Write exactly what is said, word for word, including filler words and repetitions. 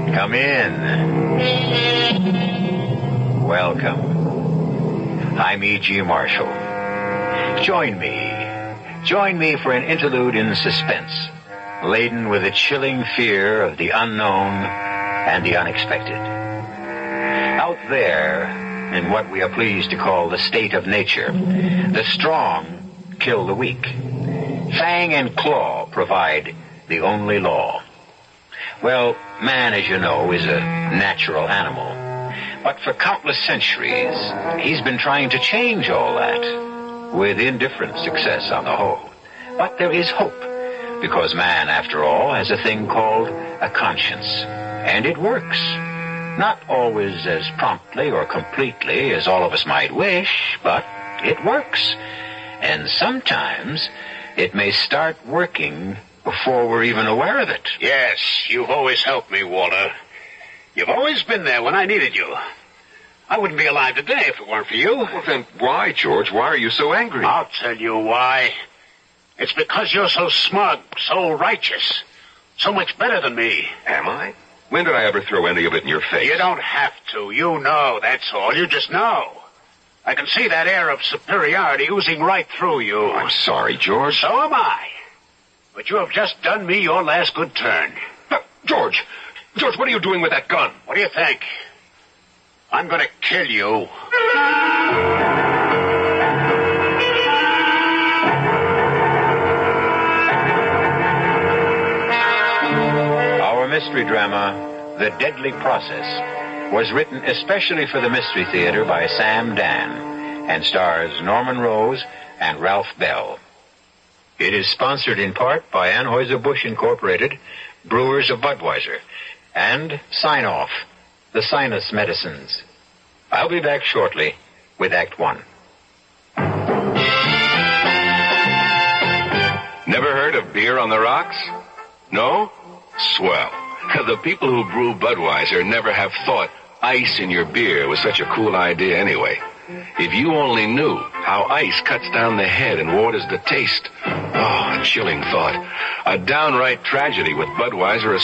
Come in. Welcome. I'm E G. Marshall. Join me. Join me for an interlude in suspense, laden with a chilling fear of the unknown and the unexpected. Out there, in what we are pleased to call the state of nature, the strong kill the weak. Fang and claw provide the only law. Well, man, as you know, is a natural animal. But for countless centuries, he's been trying to change all that, with indifferent success on the whole. But there is hope, because man, after all, has a thing called a conscience. And it works. Not always as promptly or completely as all of us might wish, but it works. And sometimes it may start working before we're even aware of it. Yes, you've always helped me, Walter. You've always been there when I needed you. I wouldn't be alive today if it weren't for you. Well, then why, George? Why are you so angry? I'll tell you why. It's because you're so smug, so righteous, so much better than me. Am I? When did I ever throw any of it in your face? You don't have to. You know, that's all. You just know. I can see that air of superiority oozing right through you. Oh, I'm sorry, George. So am I. But you have just done me your last good turn. But, George, George, what are you doing with that gun? What do you think? I'm going to kill you. Our mystery drama, The Deadly Process, was written especially for the Mystery Theater by Sam Dan and stars Norman Rose and Ralph Bell. It is sponsored in part by Anheuser-Busch Incorporated, Brewers of Budweiser, and Sign Off, the sinus medicines. I'll be back shortly with Act One. Never heard of beer on the rocks? No? Swell. The people who brew Budweiser never have thought ice in your beer was such a cool idea anyway. If you only knew how ice cuts down the head and waters the taste. Oh, a chilling thought. A downright tragedy with Budweiser